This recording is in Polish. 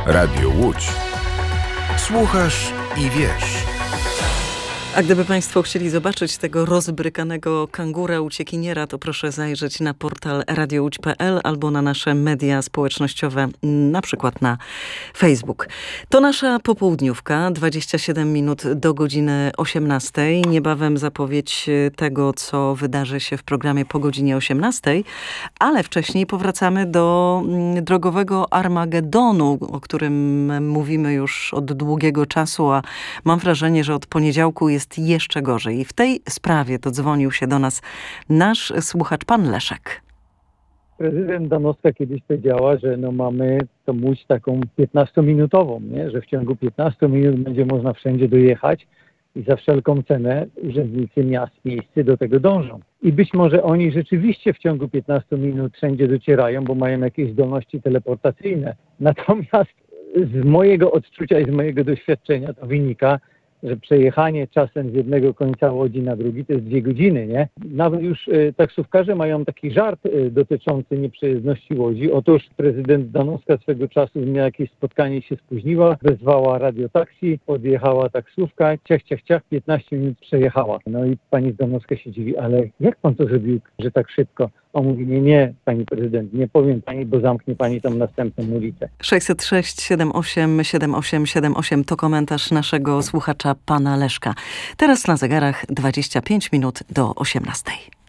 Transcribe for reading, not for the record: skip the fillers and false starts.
Radio Łódź. Słuchasz i wiesz. A gdyby Państwo chcieli zobaczyć tego rozbrykanego kangura uciekiniera, to proszę zajrzeć na portal radiołódź.pl albo na nasze media społecznościowe, na przykład na Facebook. To nasza popołudniówka, 27 minut do godziny 18. Niebawem zapowiedź tego, co wydarzy się w programie po godzinie 18, ale wcześniej powracamy do drogowego Armagedonu, o którym mówimy już od długiego czasu, a mam wrażenie, że od poniedziałku jest jeszcze gorzej. I w tej sprawie dodzwonił się do nas nasz słuchacz, pan Leszek. Prezydent Danowska kiedyś powiedziała, że mamy tą Łódź taką 15-minutową, nie? Że w ciągu 15 minut będzie można wszędzie dojechać i za wszelką cenę urzędnicy miast miejscy do tego dążą. I być może oni rzeczywiście w ciągu 15 minut wszędzie docierają, bo mają jakieś zdolności teleportacyjne. Natomiast z mojego odczucia i z mojego doświadczenia to wynika, że przejechanie czasem z jednego końca Łodzi na drugi to jest 2 godziny, nie? Nawet już taksówkarze mają taki żart dotyczący nieprzejezdności Łodzi. Otóż prezydent Danowska swego czasu miała jakieś spotkanie, się spóźniła, wezwała radiotaksi, podjechała taksówka, ciach, 15 minut przejechała. No i pani Danowska się dziwi, ale jak pan to zrobił, że tak szybko? On mówi, nie, pani prezydent, nie powiem pani, bo zamknie pani tam następną ulicę. 606 78 7878 to komentarz naszego słuchacza pana Leszka. Teraz na zegarach 25 minut do 18.